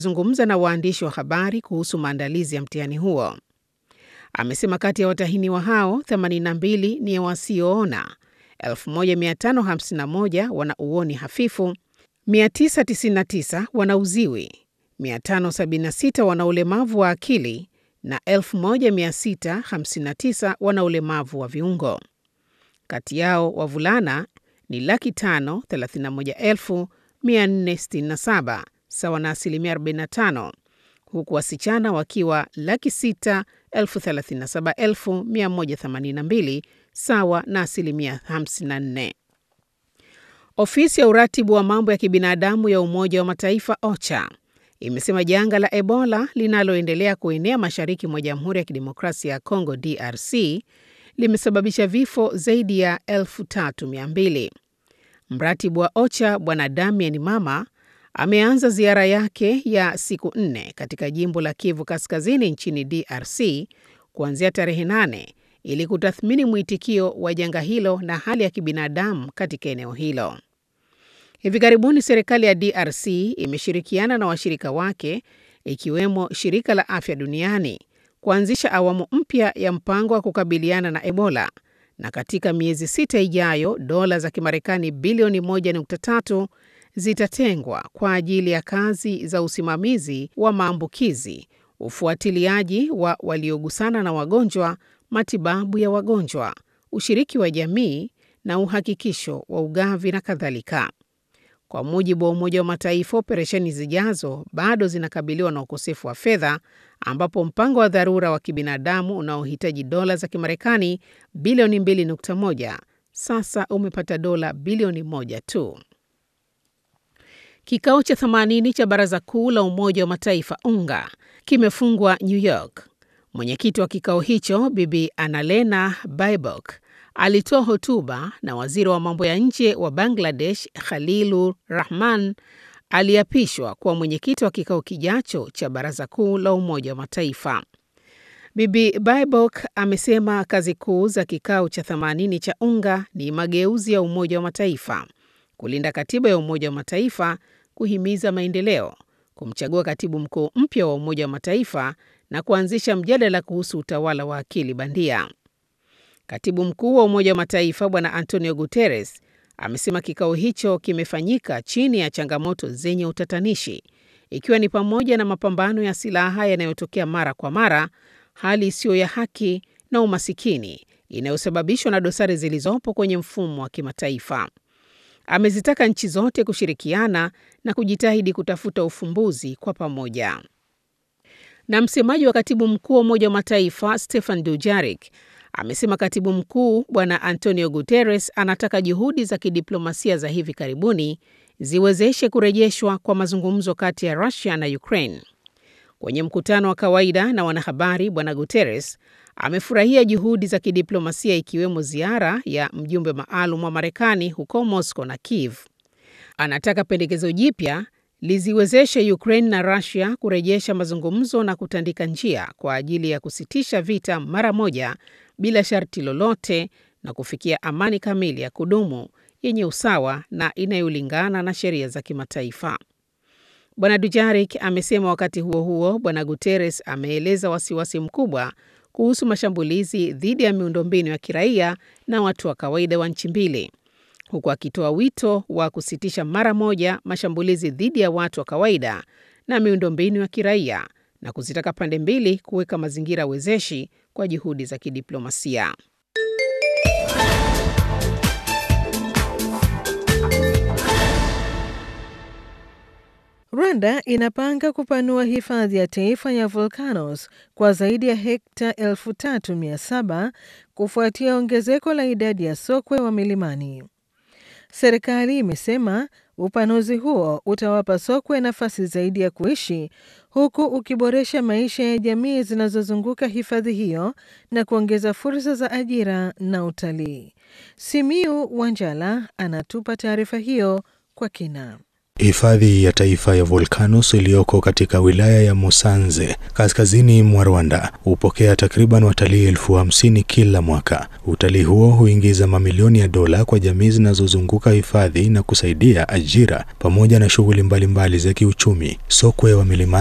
Zungumza na waandishi wa habari kuhusu maandalizi ya mtihani huo. Amesema kati ya watahiniwa hao 82 ni wasioona, 1551 wana uoni hafifu, 999 wana uziwi, 576 wana ulemavu wa akili na 1659 wana ulemavu wa viungo. Kati yao wavulana ni 531,467 sawa na 45%, huku wasichana wakiwa 637,182 sawa na 54%. Ofisi ya uratibu wa mambo ya kibinadamu ya Umoja wa Mataifa OCHA imesema janga la Ebola linaloendelea kuenea mashariki mwa Jamhuri ya Kidemokrasia ya Kongo DRC limesababisha vifo zaidi ya 3,200. Mratibu wa OCHA Bwana Damian Mama ameanza ziara yake ya siku 4 katika jimbo la Kivu Kaskazini nchini DRC kuanzia tarehe 8 ili kutathmini mwitikio wa janga hilo na hali ya kibinadamu katika eneo hilo. Hivi karibuni serikali ya DRC imeshirikiana na washirika wake ikiwemo Shirika la Afya Duniani kuanzisha awamu mpya ya mpango wa kukabiliana na Ebola, na katika miezi 6 ijayo dola za Kimarekani bilioni 1.3 zitatengwa kwa ajili ya kazi za usimamizi wa maambukizi, ufuatiliaji wa waliogusana na wagonjwa, matibabu ya wagonjwa, ushiriki wa jamii na uhakikisho wa ugavi na kadhalika. Kwa mujibu wa Umoja wa Mataifa, operesheni zijazo bado zinakabiliwa na ukosefu wa fedha, ambapo mpango wa dharura wa kibinadamu unaohitaji dola za Kimarekani bilioni 2.1 sasa umepata dola bilioni 1 tu. Kikao cha 80 cha Baraza Kuu la Umoja wa Mataifa UNGA kimefungwa New York. Mwenyekiti wa kikao hicho Bibi Annalena Baerbock alitoa hotuba na waziri wa mambo ya nje wa Bangladesh Khalilur Rahman aliapishwa kuwa mwenyekiti wa kikao kijacho cha Baraza Kuu la Umoja wa Mataifa. Bibi Baerbock amesema kazi kuu za kikao cha 80 cha UNGA ni mageuzi ya Umoja wa Mataifa, kulinda katiba ya Umoja wa Mataifa, kuhimiza maendeleo, kumchagua katibu mkuu mpya wa Umoja wa Mataifa na kuanzisha mjadala kuhusu utawala wa akili bandia. Katibu mkuu wa Umoja wa Mataifa Bwana Antonio Guterres amesema kikao hicho kimefanyika chini ya changamoto zenye utatanishi, ikiwa ni pamoja na mapambano ya silaha yanayotokea mara kwa mara, hali isiyo ya haki na umasikini inayosababishwa na dosari zilizopo kwenye mfumo wa kimataifa. Amezitaka nchi zote kushirikiana na kujitahidi kutafuta ufumbuzi kwa pamoja. Na msemaji wa katibu mkuu wa Umoja wa Mataifa Stefan Dujarric amesema katibu mkuu Bwana Antonio Guterres anataka juhudi za kidiplomasia za hivi karibuni ziwezeshe kurejeshwa kwa mazungumzo kati ya Russia na Ukraine. Kwenye mkutano wa kawaida na wanahabari, Bwana Guterres amefurahia juhudi za kidiplomasia ikiwemo ziara ya mjumbe maalum wa Marekani huko Moscow na Kiev. Anataka pendekezo jipya liziwezeshe Ukraine na Russia kurejesha mazungumzo na kutandika njia kwa ajili ya kusitisha vita mara moja bila sharti lolote na kufikia amani kamili ya kudumu yenye usawa na inayolingana na sheria za kimataifa. Bwana Dujarric amesema wakati huo huo, Bwana Guterres ameeleza wasiwasi mkubwa kuhusu mashambulizi dhidi ya miundombinu ya kiraia na watu wa kawaida wa nchi mbili, huku akitoa wito wa kusitisha mara moja mashambulizi dhidi ya watu wa kawaida na miundombinu ya kiraia na kuzitaka pande mbili kuweka mazingira wezeshi kwa juhudi za kidiplomasia. Rwanda inapanga kupanua hifadhi ya taifa ya volcanoes kwa zaidi ya hekta 3,700 kufuatia ongezeko la idadi ya sokwe wa milimani. Serikali imesema upanuzi huo utawapa sokwe nafasi zaidi ya kuishi, huku ukiboresha maisha ya jamii zinazozunguka hifadhi hiyo na kuongeza fursa za ajira na utalii. Simiu Wanjala anatupa taarifa hiyo kwa kina. Hifadhi ya Taifa ya Volcanoes iliyoko katika wilaya ya Musanze, kaskazini mwa Rwanda, hupokea takriban watalii 50,000 kila mwaka. Utalii huo huingiza mamilioni ya dola kwa jamii zinazozunguka hifadhi na kusaidia ajira pamoja na shughuli mbalimbali za kiuchumi. Sokwe wa milimani